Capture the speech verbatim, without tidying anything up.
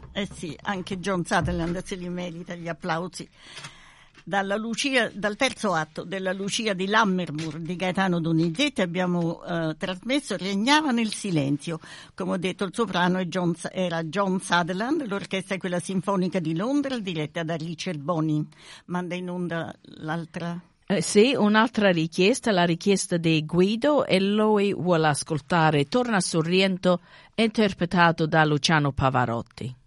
Eh sì, anche John Sutherland se li merita gli applausi. Dalla Lucia, dal terzo atto della Lucia di Lammermoor di Gaetano Donizetti abbiamo eh, trasmesso Regnava nel silenzio. Come ho detto, il soprano è John, era John Sutherland, l'orchestra è quella sinfonica di Londra diretta da Richard Bonin. Manda in onda l'altra... Eh, sì, un'altra richiesta, la richiesta di Guido, e lui vuole ascoltare Torna Sorrento interpretato da Luciano Pavarotti.